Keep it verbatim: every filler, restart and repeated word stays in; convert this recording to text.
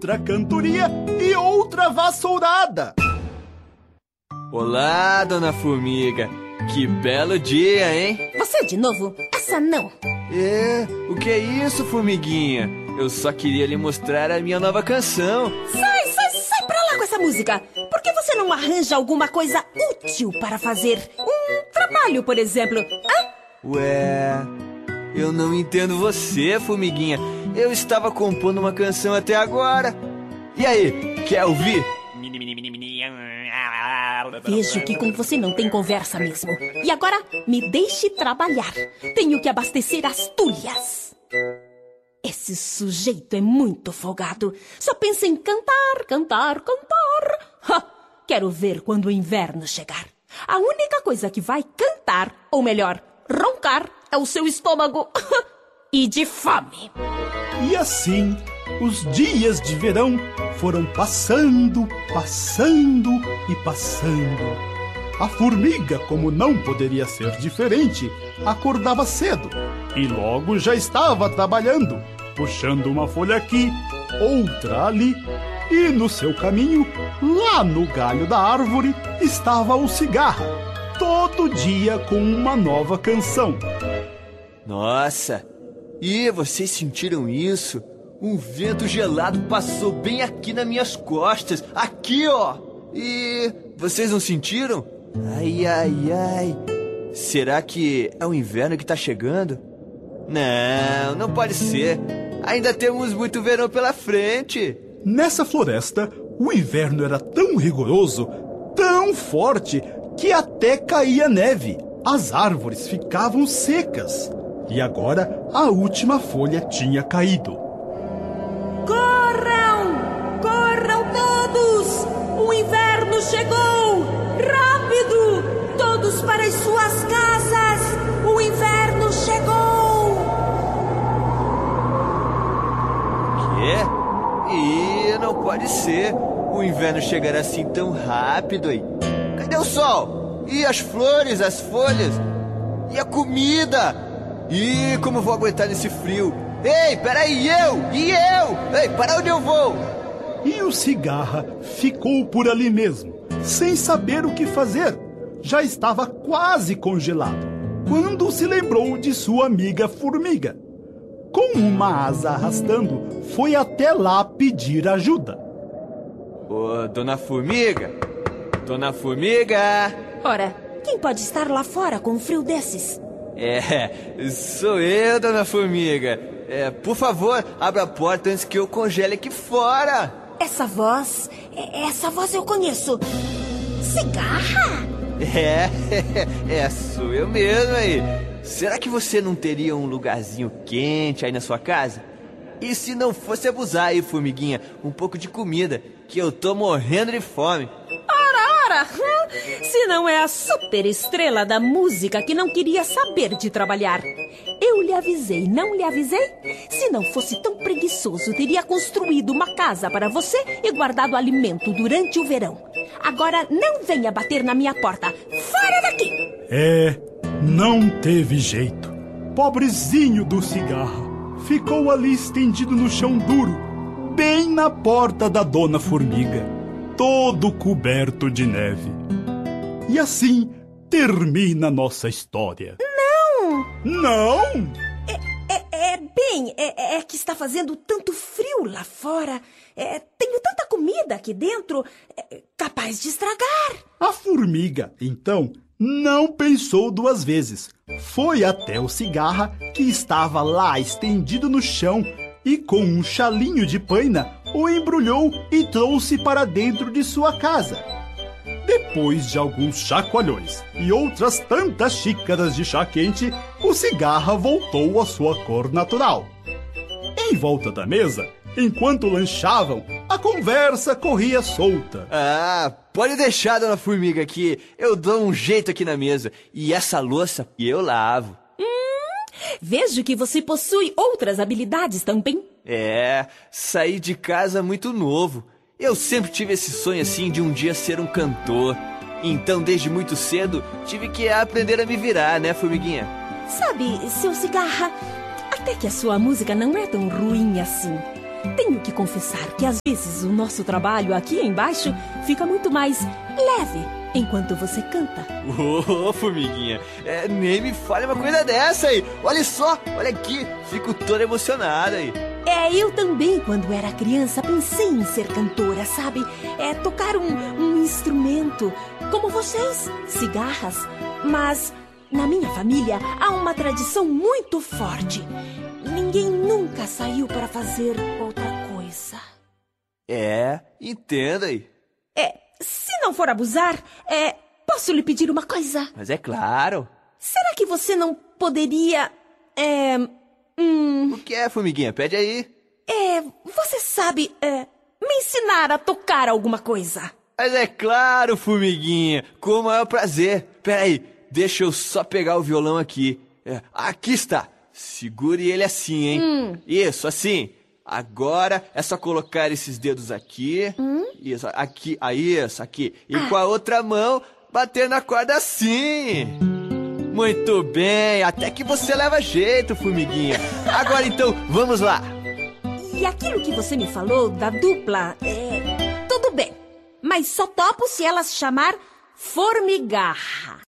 outra cantoria e outra vassourada. Olá, dona Formiga. Que belo dia, hein? Você de novo? Essa não. É, o que é isso, Formiguinha? Eu só queria lhe mostrar a minha nova canção. Sai, sai, sai pra lá com essa música. Por que você não arranja alguma coisa útil para fazer? Um trabalho, por exemplo. Hã? Ué, eu não entendo você, Formiguinha. Eu estava compondo uma canção até agora. E aí, quer ouvir? Vejo que com você não tem conversa mesmo. E agora, me deixe trabalhar. Tenho que abastecer as tulhas. Esse sujeito é muito folgado. Só pensa em cantar, cantar, cantar. Ha! Quero ver quando o inverno chegar. A única coisa que vai cantar, ou melhor, roncar, é o seu estômago. E de fome. E assim, os dias de verão foram passando, passando e passando. A formiga, como não poderia ser diferente, acordava cedo e logo já estava trabalhando, puxando uma folha aqui, outra ali. E no seu caminho, lá no galho da árvore, estava o cigarra, todo dia com uma nova canção. Nossa, e vocês sentiram isso? Um vento gelado passou bem aqui nas minhas costas. Aqui, ó. E vocês não sentiram? Ai, ai, ai. Será que é o inverno que tá chegando? Não, não pode ser. Ainda temos muito verão pela frente. Nessa floresta, o inverno era tão rigoroso, tão forte, que até caía neve. As árvores ficavam secas. E agora a última folha tinha caído. Corram! Corram todos! O inverno chegou! Rápido! Todos para as suas casas! O inverno chegou! Quê? Ih, não pode ser. O inverno chegará assim tão rápido aí. Cadê o sol? E as flores, as folhas? E a comida? Ih, como eu vou aguentar nesse frio? Ei, peraí, eu! E eu? Ei, para onde eu vou? E o cigarra ficou por ali mesmo, sem saber o que fazer. Já estava quase congelado, quando se lembrou de sua amiga formiga. Com uma asa arrastando, foi até lá pedir ajuda. Ô, dona Formiga! Dona Formiga! Ora, quem pode estar lá fora com um frio desses? É, sou eu, dona Formiga. É, por favor, abra a porta antes que eu congele aqui fora. Essa voz, essa voz eu conheço. Cigarra? É, é, sou eu mesmo aí. Será que você não teria um lugarzinho quente aí na sua casa? E se não fosse abusar aí, formiguinha, um pouco de comida, que eu tô morrendo de fome. Ora, ora! Se não é a super estrela da música que não queria saber de trabalhar. Eu lhe avisei, não lhe avisei? Se não fosse tão preguiçoso, teria construído uma casa para você e guardado alimento durante o verão. Agora não venha bater na minha porta. Fora daqui! É, não teve jeito. Pobrezinho do cigarra. Ficou ali estendido no chão duro, bem na porta da dona Formiga, todo coberto de neve. E assim termina nossa história. Não! Não? É, é, é bem, é, é que está fazendo tanto frio lá fora. É, tenho tanta comida aqui dentro, é, capaz de estragar. A formiga, então, não pensou duas vezes. Foi até o cigarra, que estava lá estendido no chão, e com um chalinho de paina o embrulhou e trouxe para dentro de sua casa. Depois de alguns chacoalhões e outras tantas xícaras de chá quente, o cigarra voltou à sua cor natural. Em volta da mesa, enquanto lanchavam, a conversa corria solta. Ah, pode deixar, dona Formiga, que eu dou um jeito aqui na mesa. E essa louça eu lavo. Hum, vejo que você possui outras habilidades também. É, saí de casa muito novo. Eu sempre tive esse sonho assim de um dia ser um cantor. Então, desde muito cedo, tive que aprender a me virar, né, formiguinha? Sabe, seu cigarra, até que a sua música não é tão ruim assim. tenho que confessar que às vezes o nosso trabalho aqui embaixo fica muito mais leve enquanto você canta. Ô, formiguinha, é, nem me fale uma coisa dessa aí. Olha só, olha aqui, fico toda emocionada aí. É, eu também, quando era criança, pensei em ser cantora, sabe? É, tocar um, um instrumento, como vocês, cigarras. Mas na minha família há uma tradição muito forte. Ninguém nunca saiu para fazer outra coisa. É, entenda aí. É, se não for abusar, é, posso lhe pedir uma coisa? Mas é claro. Será que você não poderia... É... Hum, O que é, formiguinha? Pede aí. é, você sabe, é, me ensinar a tocar alguma coisa? Mas é claro, formiguinha, com o maior prazer. Peraí, deixa eu só pegar o violão aqui. É, aqui está. Segure ele assim, hein? Hum. Isso, assim. Agora é só colocar esses dedos aqui. Hum? Isso, aqui, aí, isso, aqui. E com a outra mão, bater na corda assim. Muito bem, até que você leva jeito, formiguinha. Agora então, vamos lá. E aquilo que você me falou da dupla, é, tudo bem. Mas só topo se ela se chamar Formigarra.